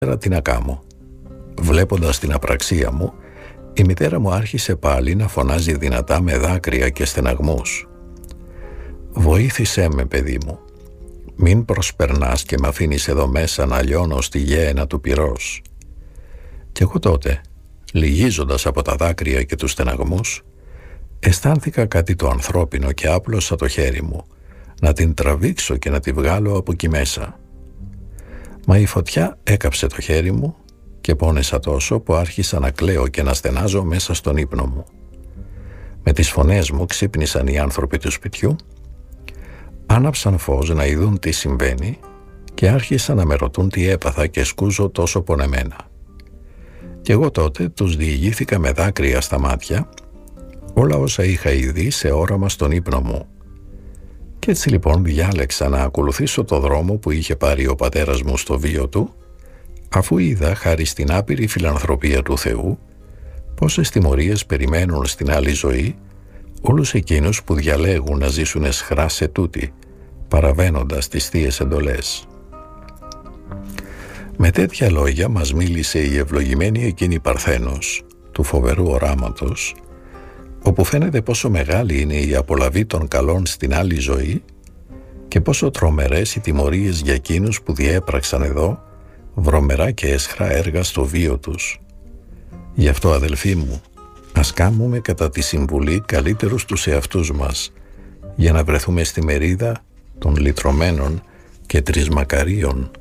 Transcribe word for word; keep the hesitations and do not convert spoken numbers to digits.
Τι να κάμω. Βλέποντας την απραξία μου, η μητέρα μου άρχισε πάλι να φωνάζει δυνατά με δάκρυα και στεναγμούς. «Βοήθησέ με, παιδί μου. Μην προσπερνάς και μ' αφήνεις εδώ μέσα να λιώνω στη γέαινα του πυρός». Κι εγώ τότε, λυγίζοντας από τα δάκρυα και τους στεναγμούς, αισθάνθηκα κάτι το ανθρώπινο και άπλωσα το χέρι μου, να την τραβήξω και να τη βγάλω από εκεί μέσα. Μα η φωτιά έκαψε το χέρι μου και πόνεσα τόσο που άρχισα να κλαίω και να στενάζω μέσα στον ύπνο μου. Με τις φωνές μου ξύπνησαν οι άνθρωποι του σπιτιού, άναψαν φως να ειδούν τι συμβαίνει και άρχισαν να με ρωτούν τι έπαθα και σκούζω τόσο πονεμένα. Κι εγώ τότε τους διηγήθηκα με δάκρυα στα μάτια όλα όσα είχα ειδεί σε όραμα στον ύπνο μου. Κι έτσι λοιπόν διάλεξα να ακολουθήσω το δρόμο που είχε πάρει ο πατέρας μου στο βίο του, αφού είδα, χάρη στην άπειρη φιλανθρωπία του Θεού, πόσες τιμωρίες περιμένουν στην άλλη ζωή όλους εκείνους που διαλέγουν να ζήσουν εσχρά σε τούτη, παραβαίνοντας τις θείες εντολές. Με τέτοια λόγια μας μίλησε η ευλογημένη εκείνη Παρθένος του φοβερού οράματος, όπου φαίνεται πόσο μεγάλη είναι η απολαβή των καλών στην άλλη ζωή και πόσο τρομερές οι τιμωρίες για εκείνους που διέπραξαν εδώ βρωμερά και έσχρα έργα στο βίο τους. Γι' αυτό, αδελφοί μου, ας κάμουμε κατά τη συμβουλή καλύτερους τους εαυτούς μας, για να βρεθούμε στη μερίδα των λυτρωμένων και τρισμακαρίων